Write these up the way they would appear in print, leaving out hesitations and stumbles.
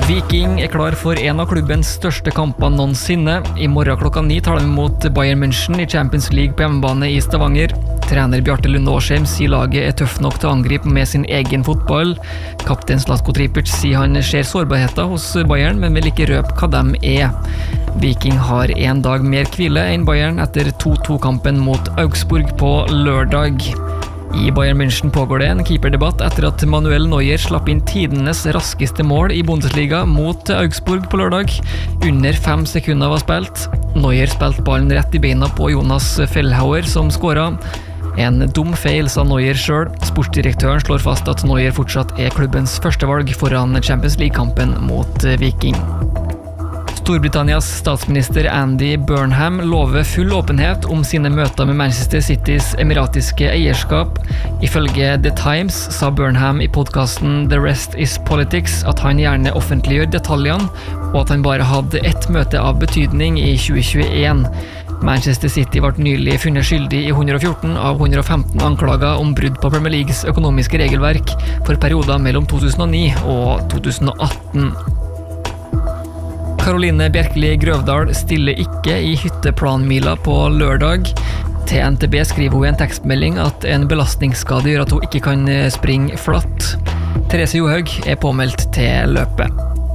Viking klar for en av klubbens største kamper noensinne. I morgen klokka 9 tar de mot Bayern München i Champions League på hjemmebane i Stavanger. Trener Bjarte Lunde Årsheim sier laget er tøff nok til å angripe med sin egen fotball. Kaptein Zlatko Tripic sier han ser sårbarheter hos Bayern, men vil ikke røpe hva de er. Viking har en dag mer hvile enn Bayern etter 2-2-kampen mot Augsburg på lørdag. I Bayern München pågår det en keeperdebatt etter at Manuel Neuer slapp inn tidenes raskeste mål i Bundesliga mot Augsburg på lørdag. Under 5 sekunder var spilt. Neuer spilte ballen rett i beina på Jonas Fellhauer som skåret. En dum feil, sa Neuer selv. Sportsdirektøren slår fast at Neuer fortsatt er klubbens førstevalg foran Champions League-kampen mot Viking. Storbritannias statsminister Andy Burnham lover full åpenhet om sine møter med Manchester Citys emiratiske eierskap. Ifølge The Times sa Burnham i podcasten The Rest is Politics at han gjerne offentliggjør detaljene, og at han bare hadde ett møte av betydning i 2021. Manchester City ble nylig funnet skyldig i 114 av 115 anklager om brudd på Premier Leagues økonomiske regelverk for perioder mellom 2009 og 2018. Karoline Bjerkeli Grøvdal stiller ikke i hytteplanmila på lørdag. Til NTB skriver hun i en tekstmelding at en belastningsskade gjør at hun ikke kan springe flatt. Therese Johaug er påmeldt til løpet.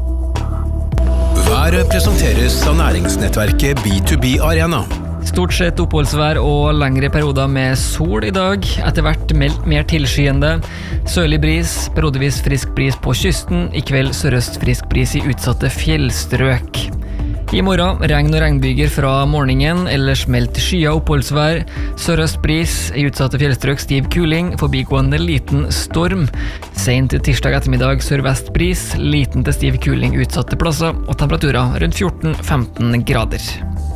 Været presenteres av næringsnettverket B2B Arena. Stort sett oppholdsvær og lengre perioder med sol i dag, etter hvert mer tilskyende. Sørlig bris, periodevis frisk bris på kysten, i kveld sørøst frisk bris i utsatte fjellstrøk. I morgen regn og regnbyger fra morgenen, ellers meldt skya oppholdsvær. Sørøst bris, i utsatte fjellstrøk stiv kuling, forbigående liten storm. Sent tirsdag ettermiddag sørvest bris, liten til stiv kuling utsatte plasser, og temperaturer rundt 14-15 grader.